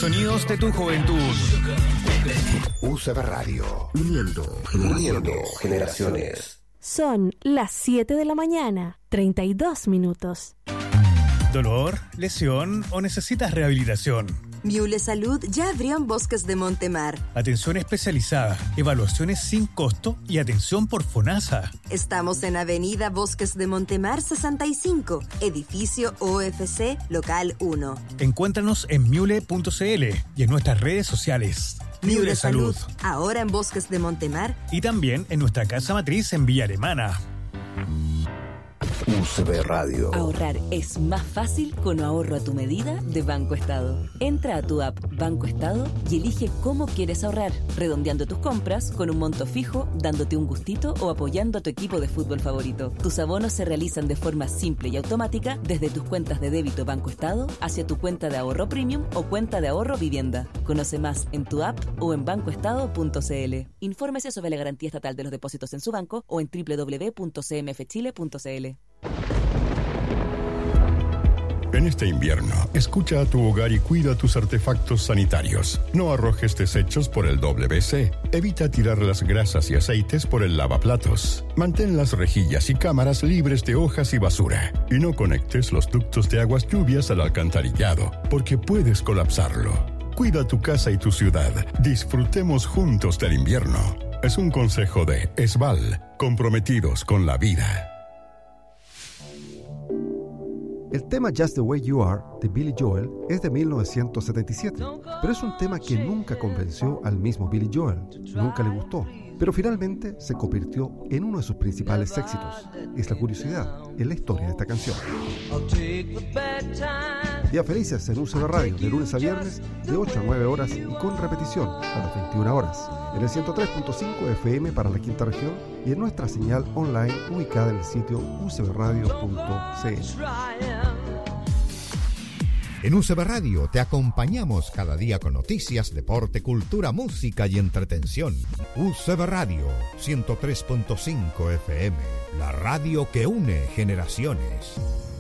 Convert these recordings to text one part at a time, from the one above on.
Sonidos de tu juventud. UCB Radio. Uniendo generaciones. Son las 7 de la mañana, 32 minutos. ¿Dolor, lesión o necesitas rehabilitación? Miule Salud ya abrió en Bosques de Montemar. Atención especializada, evaluaciones sin costo y atención por FONASA. Estamos en Avenida Bosques de Montemar 65, edificio OFC, local 1. Encuéntranos en miule.cl y en nuestras redes sociales. Miule Salud, ahora en Bosques de Montemar. Y también en nuestra casa matriz en Villa Alemana. UCB Radio. Ahorrar es más fácil con ahorro a tu medida de Banco Estado. Entra a tu app Banco Estado y elige cómo quieres ahorrar, redondeando tus compras con un monto fijo, dándote un gustito o apoyando a tu equipo de fútbol favorito. Tus abonos se realizan de forma simple y automática desde tus cuentas de débito Banco Estado hacia tu cuenta de ahorro premium o cuenta de ahorro vivienda. Conoce más en tu app o en bancoestado.cl. Infórmese sobre la garantía estatal de los depósitos en su banco o en www.cmfchile.cl. En este invierno, escucha a tu hogar y cuida tus artefactos sanitarios. No arrojes desechos por el WC. Evita tirar las grasas y aceites por el lavaplatos. Mantén las rejillas y cámaras libres de hojas y basura. Y no conectes los ductos de aguas lluvias al alcantarillado, porque puedes colapsarlo. Cuida tu casa y tu ciudad. Disfrutemos juntos del invierno. Es un consejo de ESVAL, comprometidos con la vida. El tema Just the Way You Are de Billy Joel es de 1977, pero es un tema que nunca convenció al mismo Billy Joel, nunca le gustó, pero finalmente se convirtió en uno de sus principales éxitos. Es la curiosidad en la historia de esta canción. Días felices en UCB Radio, de lunes a viernes, de 8 a 9 horas y con repetición a las 21 horas, en el 103.5 FM para la quinta región y en nuestra señal online ubicada en el sitio ucbradio.cl. En UCB Radio te acompañamos cada día con noticias, deporte, cultura, música y entretención. UCB Radio 103.5 FM, la radio que une generaciones.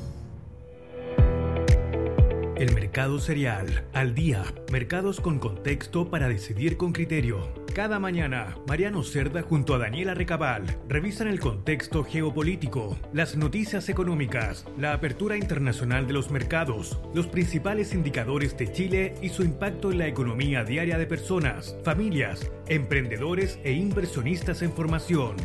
El mercado cereal, al día, mercados con contexto para decidir con criterio. Cada mañana, Mariano Cerda junto a Daniela Recabal revisan el contexto geopolítico, las noticias económicas, la apertura internacional de los mercados, los principales indicadores de Chile y su impacto en la economía diaria de personas, familias, emprendedores e inversionistas en formación.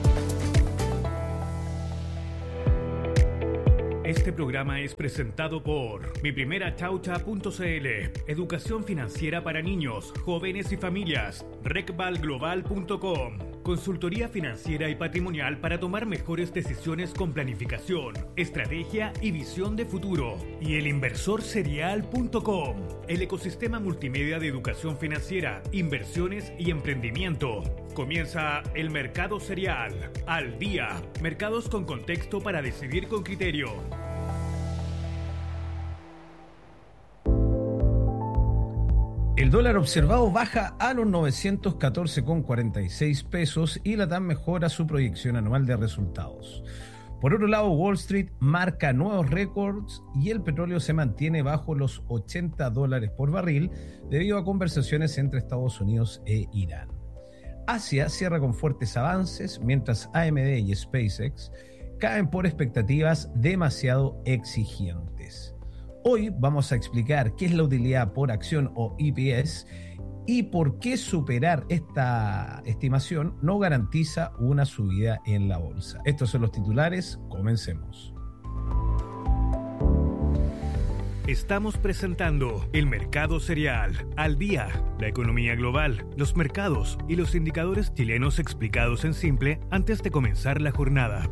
Este programa es presentado por miprimerachaucha.cl, educación financiera para niños, jóvenes y familias, recvalglobal.com, consultoría financiera y patrimonial para tomar mejores decisiones con planificación, estrategia y visión de futuro, y elinversorserial.com, el ecosistema multimedia de educación financiera, inversiones y emprendimiento. Comienza el mercado cereal, al día, mercados con contexto para decidir con criterio. El dólar observado baja a los 914,46 pesos y la TAM mejora su proyección anual de resultados. Por otro lado, Wall Street marca nuevos récords y el petróleo se mantiene bajo los $80 por barril debido a conversaciones entre Estados Unidos e Irán. Asia cierra con fuertes avances, mientras AMD y SpaceX caen por expectativas demasiado exigentes. Hoy vamos a explicar qué es la utilidad por acción o EPS y por qué superar esta estimación no garantiza una subida en la bolsa. Estos son los titulares, comencemos. Estamos presentando el mercado cereal, al día, la economía global, los mercados y los indicadores chilenos explicados en simple antes de comenzar la jornada.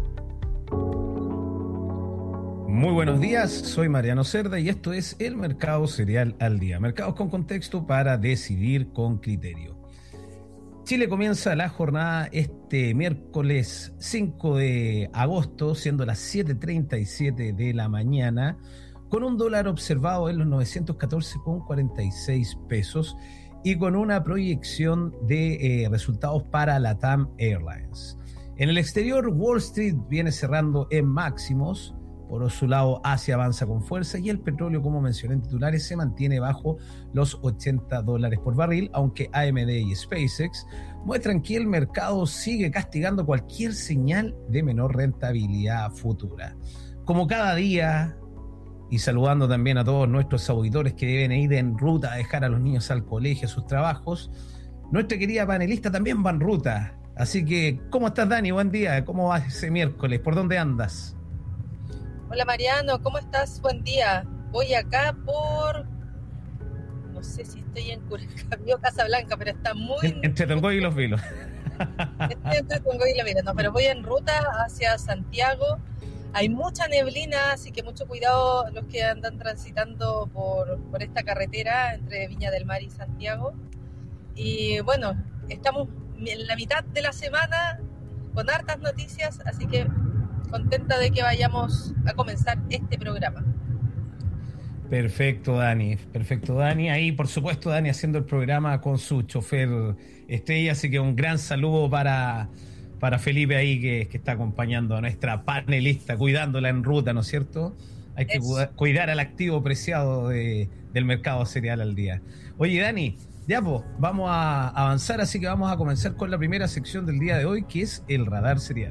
Muy buenos días, soy Mariano Cerda y esto es el mercado cereal al día. Mercados con contexto para decidir con criterio. Chile comienza la jornada este miércoles 5 de agosto, siendo las 7:37 de la mañana, con un dólar observado en los 914,46 pesos y con una proyección de resultados para LATAM Airlines. En el exterior, Wall Street viene cerrando en máximos, Por su lado, Asia avanza con fuerza y el petróleo, como mencioné en titulares, se mantiene bajo los $80 por barril, aunque AMD y SpaceX muestran que el mercado sigue castigando cualquier señal de menor rentabilidad futura. Como cada día, y saludando también a todos nuestros auditores que deben ir en ruta a dejar a los niños al colegio, a sus trabajos, nuestra querida panelista también va en ruta. Así que, ¿cómo estás, Dani? Buen día. ¿Cómo va ese miércoles? ¿Por dónde andas? Hola, Mariano. ¿Cómo estás? Buen día. Voy acá por... No sé si estoy en Curacao, Casablanca, pero está muy... Entre Tongoy y Los Vilos. Estoy entre Tongoy y Los Vilos, no, pero voy en ruta hacia Santiago. Hay mucha neblina, así que mucho cuidado los que andan transitando por esta carretera entre Viña del Mar y Santiago. Y bueno, estamos en la mitad de la semana con hartas noticias, así que contenta de que vayamos a comenzar este programa. Perfecto, Dani. Ahí, por supuesto, Dani haciendo el programa con su chofer estrella, así que un gran saludo para Felipe ahí que está acompañando a nuestra panelista, cuidándola en ruta, ¿no es cierto? Hay que cuidar al activo preciado del mercado cereal al día. Oye, Dani, ya pues, vamos a avanzar, así que vamos a comenzar con la primera sección del día de hoy, que es el radar cereal.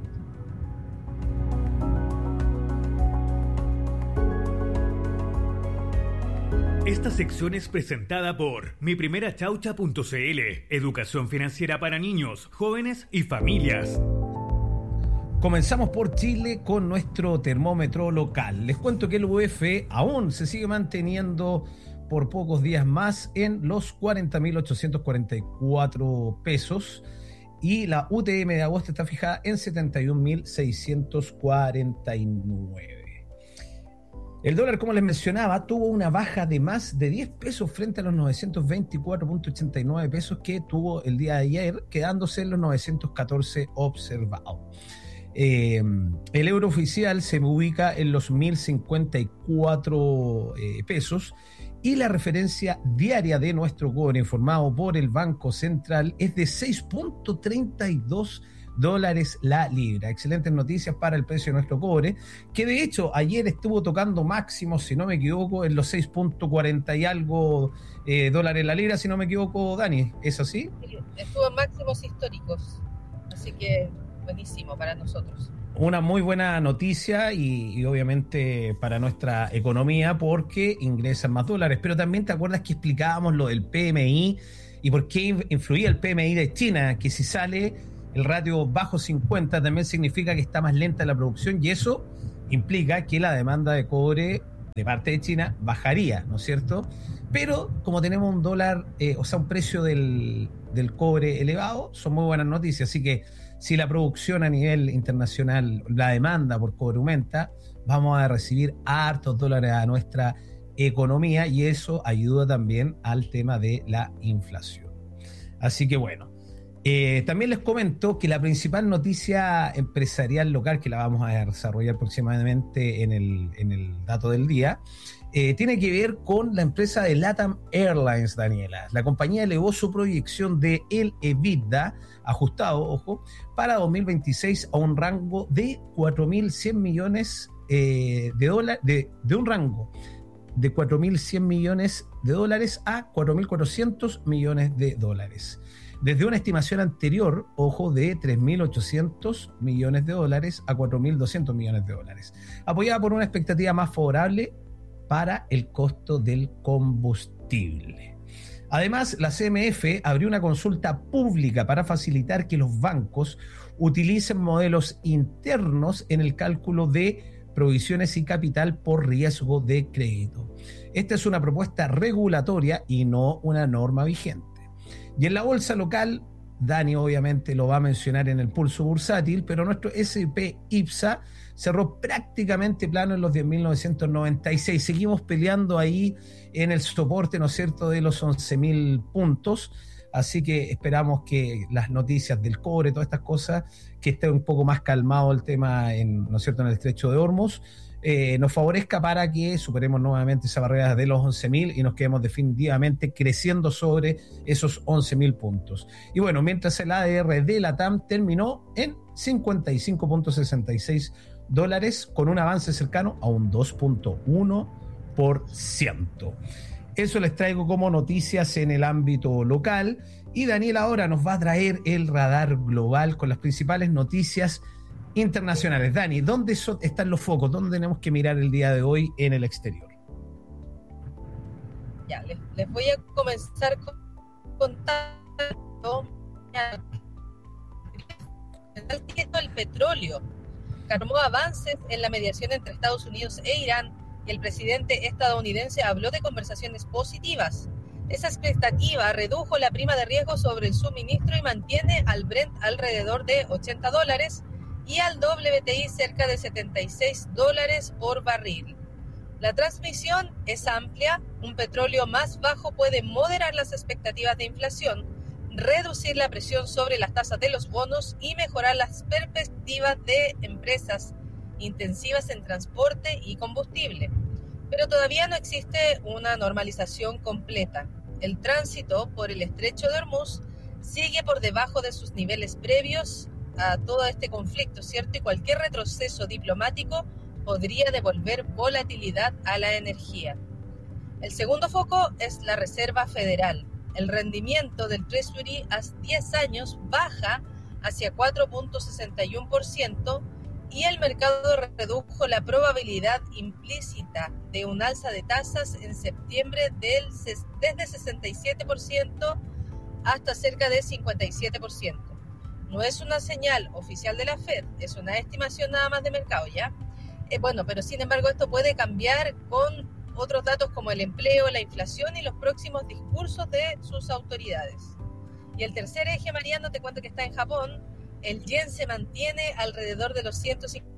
Esta sección es presentada por miprimerachaucha.cl, educación financiera para niños, jóvenes y familias. Comenzamos por Chile con nuestro termómetro local. Les cuento que el UF aún se sigue manteniendo por pocos días más en los 40.844 pesos y la UTM de agosto está fijada en 71.649. El dólar, como les mencionaba, tuvo una baja de más de 10 pesos frente a los 924.89 pesos que tuvo el día de ayer, quedándose en los 914 observados. El euro oficial se ubica en los 1.054 pesos y la referencia diaria de nuestro cobre informado por el Banco Central es de 6.32 dólares la libra. Excelentes noticias para el precio de nuestro cobre, que de hecho ayer estuvo tocando máximos, si no me equivoco, en los 6.40 y algo dólares la libra, si no me equivoco, Dani, ¿es así? Sí, estuvo en máximos históricos, así que buenísimo para nosotros. Una muy buena noticia y obviamente para nuestra economía porque ingresan más dólares, pero también te acuerdas que explicábamos lo del PMI y por qué influía el PMI de China, que si sale el ratio bajo 50 también significa que está más lenta la producción y eso implica que la demanda de cobre de parte de China bajaría, ¿no es cierto? Pero como tenemos un dólar, un precio del cobre elevado, son muy buenas noticias. Así que si la producción a nivel internacional, la demanda por cobre aumenta, vamos a recibir hartos dólares a nuestra economía y eso ayuda también al tema de la inflación. Así que bueno. También les comento que la principal noticia empresarial local, que la vamos a desarrollar próximamente en el dato del día, tiene que ver con la empresa de LATAM Airlines, Daniela. La compañía elevó su proyección de el EBITDA, ajustado, ojo, para 2026 a un rango de 4.100 millones de dólares, de un rango de 4.100 millones de dólares a 4.400 millones de dólares. Desde una estimación anterior, ojo, de 3.800 millones de dólares a 4.200 millones de dólares, apoyada por una expectativa más favorable para el costo del combustible. Además, la CMF abrió una consulta pública para facilitar que los bancos utilicen modelos internos en el cálculo de provisiones y capital por riesgo de crédito. Esta es una propuesta regulatoria y no una norma vigente. Y en la bolsa local, Dani obviamente lo va a mencionar en el pulso bursátil, pero nuestro S&P IPSA cerró prácticamente plano en los 10.996. Seguimos peleando ahí en el soporte, ¿no es cierto?, de los 11.000 puntos. Así que esperamos que las noticias del cobre, todas estas cosas, que esté un poco más calmado el tema ¿no es cierto?, en el estrecho de Hormuz, nos favorezca para que superemos nuevamente esa barrera de los 11.000 y nos quedemos definitivamente creciendo sobre esos 11.000 puntos. Y bueno, mientras el ADR de LATAM terminó en 55.66 dólares con un avance cercano a un 2.1%. Eso les traigo como noticias en el ámbito local. Y Daniel ahora nos va a traer el radar global con las principales noticias internacionales. Dani, ¿dónde están los focos? ¿Dónde tenemos que mirar el día de hoy en el exterior? Ya, les voy a comenzar contando el petróleo. Armó avances en la mediación entre Estados Unidos e Irán y el presidente estadounidense habló de conversaciones positivas. Esa expectativa redujo la prima de riesgo sobre el suministro y mantiene al Brent alrededor de $80 y al WTI cerca de $76 por barril. La transmisión es amplia. Un petróleo más bajo puede moderar las expectativas de inflación, reducir la presión sobre las tasas de los bonos y mejorar las perspectivas de empresas intensivas en transporte y combustible. Pero todavía no existe una normalización completa. El tránsito por el estrecho de Hormuz sigue por debajo de sus niveles previos a todo este conflicto, ¿cierto? Y cualquier retroceso diplomático podría devolver volatilidad a la energía. El segundo foco es la Reserva Federal. El rendimiento del Treasury a 10 años baja hacia 4.61% y el mercado redujo la probabilidad implícita de un alza de tasas en septiembre desde 67% hasta cerca de 57%. No es una señal oficial de la Fed, es una estimación nada más de mercado, ¿ya? Pero sin embargo esto puede cambiar con otros datos como el empleo, la inflación y los próximos discursos de sus autoridades. Y el tercer eje, Mariano, te cuento que está en Japón. El yen se mantiene alrededor de los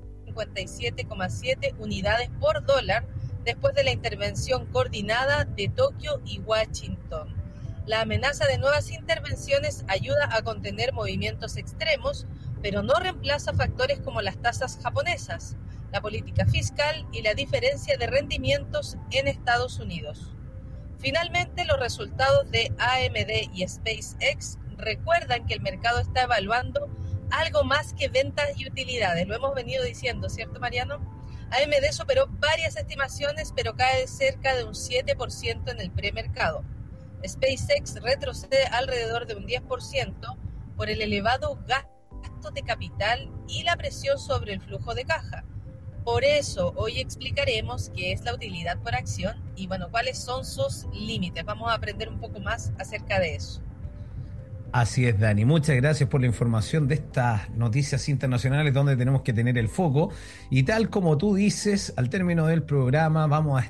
157,7 unidades por dólar después de la intervención coordinada de Tokio y Washington. La amenaza de nuevas intervenciones ayuda a contener movimientos extremos, pero no reemplaza factores como las tasas japonesas, la política fiscal y la diferencia de rendimientos en Estados Unidos. Finalmente, los resultados de AMD y SpaceX recuerdan que el mercado está evaluando algo más que ventas y utilidades. Lo hemos venido diciendo, ¿cierto, Mariano? AMD superó varias estimaciones, pero cae cerca de un 7% en el premercado. SpaceX retrocede alrededor de un 10% por el elevado gasto de capital y la presión sobre el flujo de caja. Por eso, hoy explicaremos qué es la utilidad por acción y, cuáles son sus límites. Vamos a aprender un poco más acerca de eso. Así es, Dani. Muchas gracias por la información de estas noticias internacionales donde tenemos que tener el foco. Y tal como tú dices, al término del programa vamos a